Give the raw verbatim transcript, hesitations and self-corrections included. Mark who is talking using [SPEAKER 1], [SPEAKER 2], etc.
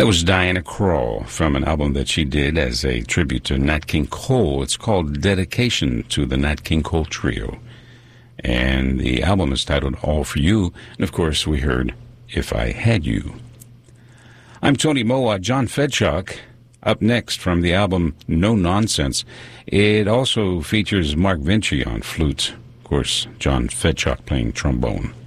[SPEAKER 1] That was Diana Krall from an album that she did as a tribute to Nat King Cole. It's called Dedication to the Nat King Cole Trio. And the album is titled All For You. And, of course, we heard If I Had You. I'm Tony Moa. John Fedchuk up next from the album No Nonsense. It also features Mark Vinci on flute. Of course, John Fedchuk playing trombone.